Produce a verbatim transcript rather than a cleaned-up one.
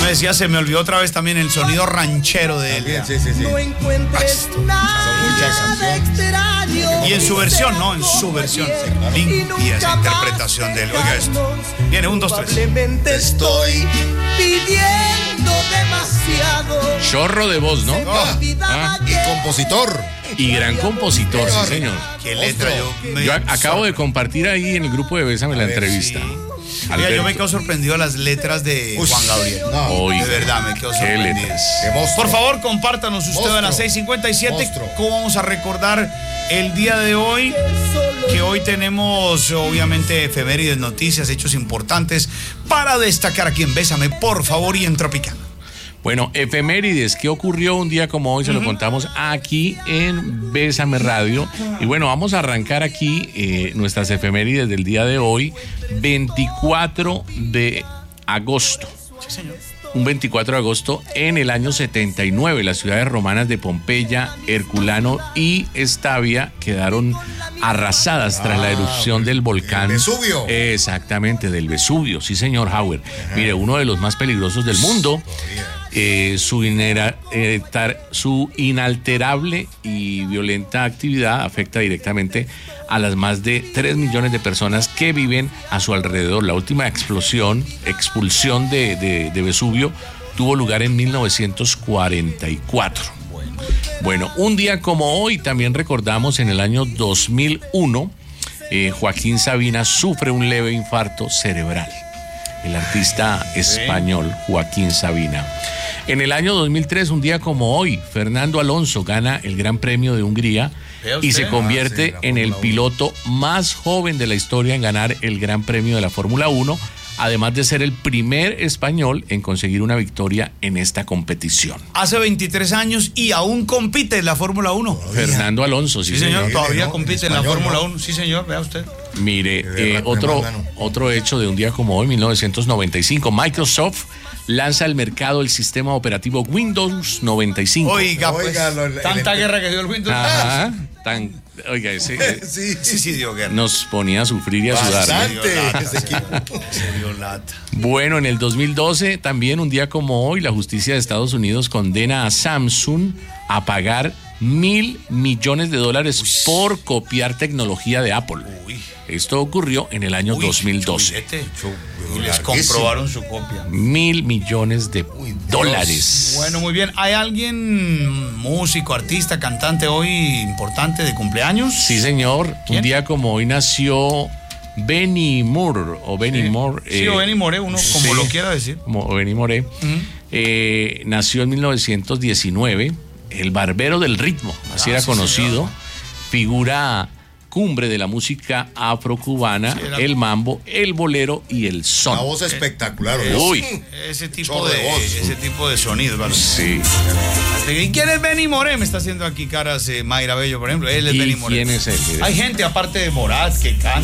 me decía, se me olvidó otra vez también el sonido ranchero de él. También, sí, sí, sí. No encuentres nada de extraño. Y en su versión, no, en su versión. Limpia esa interpretación de él. Oiga esto. Viene, un, dos, tres. Probablemente estoy pidiendo demasiado. Chorro de voz, ¿no? Ah, Ah, y compositor. y gran compositor, sí, señor. Qué letra yo. Me Yo a- acabo de compartir ahí en el grupo de Bésame la ver, entrevista. Sí. Oiga, yo me quedo sorprendido de las letras de Uy, Juan Gabriel. no. Oiga, De verdad, me quedo qué sorprendido. letras. Qué monstruo. Por favor, compártanos usted Monstruo. a las seis cincuenta y siete Monstruo. cómo vamos a recordar el día de hoy, que hoy tenemos obviamente efemérides, noticias, hechos importantes para destacar aquí en Bésame, por favor, y en Tropicana. Bueno, efemérides, ¿qué ocurrió un día como hoy? Se lo contamos aquí en Bésame Radio. Y bueno, vamos a arrancar aquí eh, nuestras efemérides del día de hoy, veinticuatro de agosto. Sí, señor. Un veinticuatro de agosto en el año setenta y nueve, las ciudades romanas de Pompeya, Herculano y Estavia quedaron arrasadas tras la erupción del volcán. el Vesubio. Exactamente, del Vesubio, sí señor Howard. Mire, uno de los más peligrosos del mundo. Eh, su, inera, eh, tar, su inalterable y violenta actividad afecta directamente a las más de tres millones de personas que viven a su alrededor. La última explosión, expulsión de, de, de Vesubio tuvo lugar en mil novecientos cuarenta y cuatro. Bueno, un día como hoy también recordamos en el año dos mil uno, eh, Joaquín Sabina sufre un leve infarto cerebral. El artista español Joaquín Sabina. En el año dos mil tres, un día como hoy, Fernando Alonso gana el Gran Premio de Hungría y se convierte Ah, sí, en el Fórmula piloto más joven de la historia en ganar el Gran Premio de la Fórmula uno, además de ser el primer español en conseguir una victoria en esta competición. Hace veintitrés años y aún compite en la Fórmula uno. Fernando Alonso, sí, Sí, señor, señor. todavía ¿no? compite en la Español, Fórmula ¿no? uno. Sí, señor, vea usted. Mire, De eh, verdad, otro, hermano. otro hecho de un día como hoy, mil novecientos noventa y cinco, Microsoft lanza al mercado el sistema operativo Windows noventa y cinco. Oiga, pues, Oiga, lo- el- tanta el- guerra que dio el Windows. Ajá, tan, oiga, ese eh, Sí, Sí, sí, dio guerra. nos ponía a sufrir y a sudar. Bastante. Se dio lata, ese se- equipo. se dio lata. Bueno, en el dos mil doce, también un día como hoy, la justicia de Estados Unidos condena a Samsung a pagar mil millones de dólares por copiar tecnología de Apple. Uy. Esto ocurrió en el año Uy, dos mil doce. chulete. Chu- Y les larguísimo. comprobaron su copia. Mil millones de Dios. dólares. Bueno, muy bien. ¿Hay alguien, músico, artista, cantante hoy importante de cumpleaños? Sí, señor. ¿Quién? Un día como hoy nació Benny Moore o Benny Sí. Moore. Sí, eh, o Benny More, uno como sí. lo quiera decir. Mo- Benny Moré. Eh, nació en mil novecientos diecinueve. El barbero del ritmo, así Ah, era sí, conocido. señor. Figura cumbre de la música afrocubana, Sí, era- el mambo, el bolero y el son. Una voz espectacular. Eh, ¿no? Uy. Ese tipo Chorro de, de voz. ese tipo de sonidos, ¿vale? Sí. ¿Y quién es Benny Moré? Me está haciendo aquí caras eh, Mayra Bello, por ejemplo. Él es ¿Y Benny Moré. quién es él? Mire. Hay gente aparte de Morat que canta.